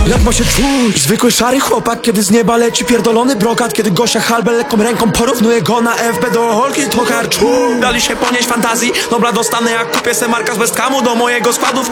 Jak ma się czuć zwykły szary chłopak, kiedy z nieba leci pierdolony brokat? Kiedy Gosia Halbel lekką ręką porównuje go na FB do Holki to karczu. Dali się ponieść fantazji, dobra dostanę jak kupię se marka z Westhamu do mojego składu.